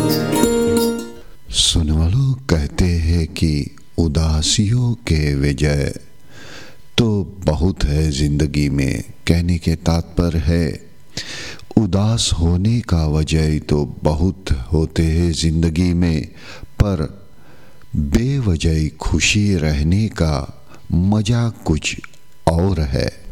सुनने वालों कहते हैं कि उदासियों के वजह तो बहुत है जिंदगी में। कहने के तात्पर्य है उदास होने का वजह तो बहुत होते हैं जिंदगी में, पर बेवजह खुशी रहने का मजा कुछ और है।